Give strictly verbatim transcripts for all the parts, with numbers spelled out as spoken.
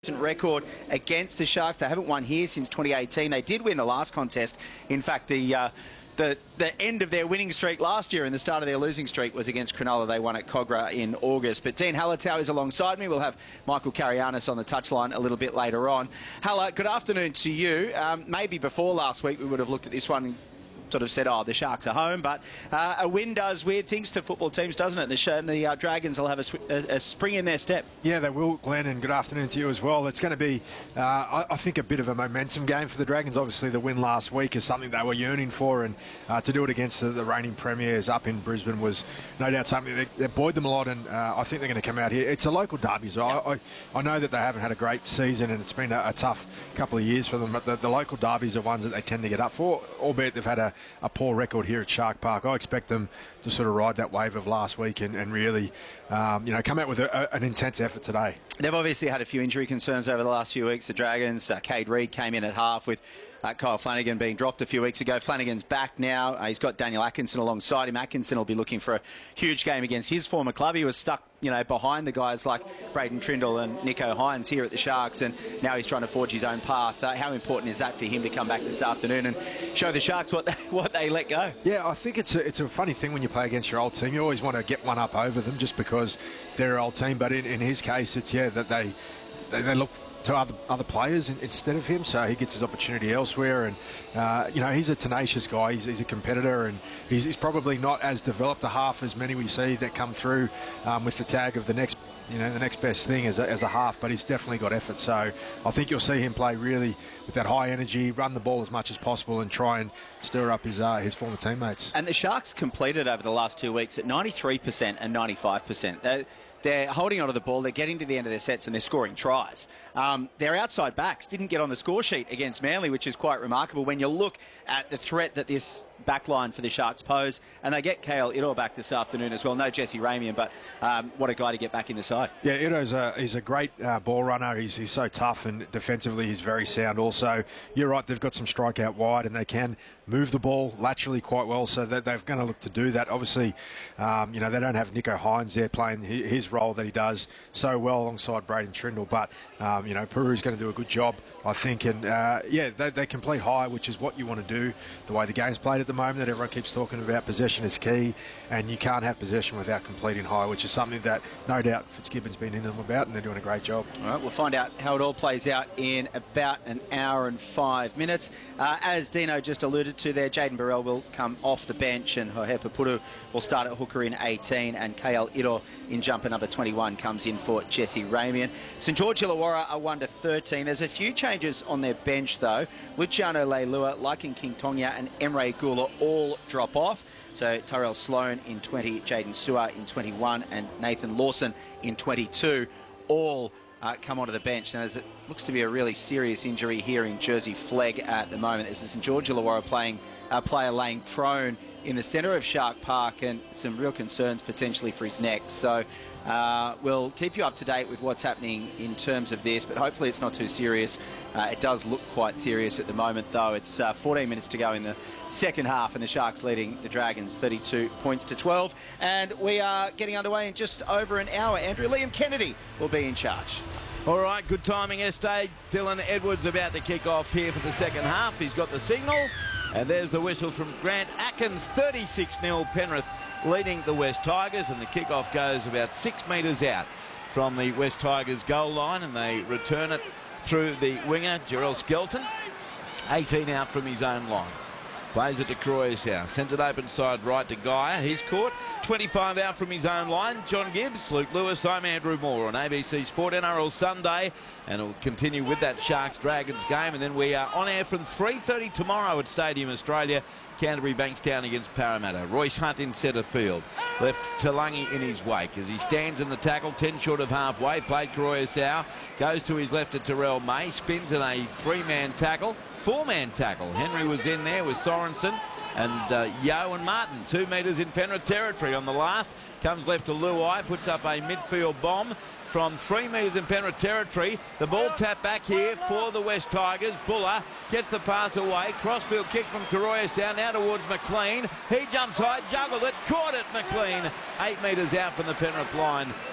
record against the Sharks. They haven't won here since twenty eighteen. They did win the last contest. In fact, the uh, the the end of their winning streak last year and the start of their losing streak was against Cronulla. They won at Cogra in August. But Dean Hallertau is alongside me. We'll have Michael Carianis on the touchline a little bit later on. Haller, good afternoon to you. Um, maybe before last week we would have looked at this one, sort of said, oh, the Sharks are home, but uh, a win does weird things to football teams, doesn't it? The, sh the uh, Dragons will have a, a, a spring in their step. Yeah, they will, Glenn, and good afternoon to you as well. It's going to be, uh, I, I think, a bit of a momentum game for the Dragons. Obviously, the win last week is something they were yearning for, and uh, to do it against the, the reigning premiers up in Brisbane was no doubt something that, that buoyed them a lot, and uh, I think they're going to come out here. It's a local derby, so yep. I, I, I know that they haven't had a great season, and it's been a, a tough couple of years for them, but the, the local derbies are ones that they tend to get up for, albeit they've had a, a poor record here at Shark Park. I expect them to sort of ride that wave of last week and, and really, um, you know, come out with a, a, an intense effort today. They've obviously had a few injury concerns over the last few weeks. The Dragons, uh, Cade Reed came in at half with uh, Kyle Flanagan being dropped a few weeks ago. Flanagan's back now. Uh, he's got Daniel Atkinson alongside him. Atkinson will be looking for a huge game against his former club. He was stuck, you know, behind the guys like Braden Trindle and Nico Hines here at the Sharks, and now he's trying to forge his own path. Uh, how important is that for him to come back this afternoon and show the Sharks what they, what they let go? Yeah, I think it's a, it's a funny thing when you play against your old team. You always want to get one up over them just because they're your old team, but in, in his case, it's, yeah, that they, they, they look to other other players instead of him, so he gets his opportunity elsewhere. And uh, you know, he's a tenacious guy. He's, he's a competitor, and he's, he's probably not as developed a half as many we see that come through um, with the tag of the next, you know, the next best thing as a, as a half. But he's definitely got effort. So I think you'll see him play really with that high energy, run the ball as much as possible, and try and stir up his uh, his former teammates. And the Sharks completed over the last two weeks at ninety-three percent and ninety-five percent. Uh, They're holding onto the ball, they're getting to the end of their sets, and they're scoring tries. Um, their outside backs didn't get on the score sheet against Manly, which is quite remarkable when you look at the threat that this backline for the Sharks pose. And they get Kale Idor back this afternoon as well. No Jesse Ramian, but um, what a guy to get back in the side. Yeah, Idor's a, he's a great uh, ball runner. He's, he's so tough, and defensively he's very sound also. You're right, they've got some strike out wide, and they can move the ball laterally quite well, so they're, they're going to look to do that. Obviously, um, you know, they don't have Nico Hines there playing his role that he does so well alongside Braden Trindle, but um, you know, Peru's going to do a good job, I think, and uh, yeah, they, they can play high, which is what you want to do. The way the game's played at the moment, that everyone keeps talking about, possession is key, and you can't have possession without completing high, which is something that no doubt Fitzgibbon's been in them about, and they're doing a great job. All right, we'll find out how it all plays out in about an hour and five minutes. Uh, as Dino just alluded to there, Jayden Burrell will come off the bench, and Hohepa Puru will start at hooker in eighteen, and Kale Idor in jumper number twenty-one comes in for Jesse Ramian. St George Illawarra are one to thirteen. There's a few changes on their bench though. Luciano Leilua, Lycan King Tonga and Emre Gula all drop off. So Tyrell Sloan in twenty, Jaden Sewer in twenty-one, and Nathan Lawson in twenty-two all uh, come onto the bench. Now, it looks to be a really serious injury here in Jersey Flegg at the moment. There's a St George Illawarra playing a uh, player laying prone in the centre of Shark Park, and some real concerns potentially for his neck. So uh, we'll keep you up to date with what's happening in terms of this, but hopefully it's not too serious. Uh, it does look quite serious at the moment, though. It's uh, fourteen minutes to go in the second half, and the Sharks leading the Dragons thirty-two points to twelve. And we are getting underway in just over an hour. Andrew, Liam Kennedy will be in charge. All right, good timing, Estee. Dylan Edwards about to kick off here for the second half. He's got the signal. And there's the whistle from Grant Atkins, thirty-six nil, Penrith leading the West Tigers, and the kickoff goes about six metres out from the West Tigers goal line, and they return it through the winger, Jarrell Skelton, eighteen out from his own line. Plays it to Croyes, sends it open side right to Geyer. He's caught. twenty-five out from his own line. John Gibbs, Luke Lewis, I'm Andrew Moore on A B C Sport N R L Sunday. And we'll continue with that Sharks-Dragons game. And then we are on air from three thirty tomorrow at Stadium Australia. Canterbury Bankstown against Parramatta. Royce Hunt in centre field. Left Talangi in his wake as he stands in the tackle, ten short of halfway. Played Croyes, goes to his left to Terrell May. Spins in a three-man tackle. Four-man tackle. Henry was in there with Sorensen and uh, Yo and Martin. Two metres in Penrith territory on the last. Comes left to Luai, puts up a midfield bomb from three metres in Penrith territory. The ball tapped back here for the West Tigers. Buller gets the pass away. Crossfield kick from Koroyas down now towards McLean. He jumps high, juggled it, caught it, McLean. Eight metres out from the Penrith line.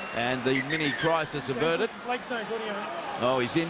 And the mini crisis averted. Oh, he's in.